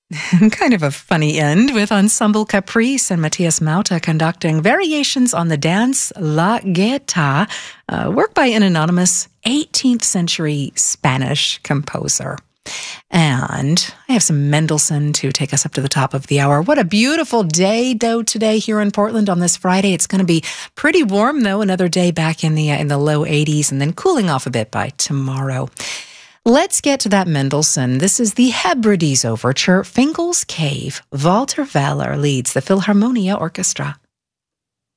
Kind of a funny end with Ensemble Caprice and Matias Mauta conducting variations on the dance La Gaita, work by an anonymous 18th century Spanish composer. And I have some Mendelssohn to take us up to the top of the hour. What a beautiful day, though, today here in Portland on this Friday. It's going to be pretty warm, though. Another day back in the low 80s and then cooling off a bit by tomorrow. Let's get to that Mendelssohn. This is the Hebrides Overture, Fingal's Cave. Walter Weller leads the Philharmonia Orchestra.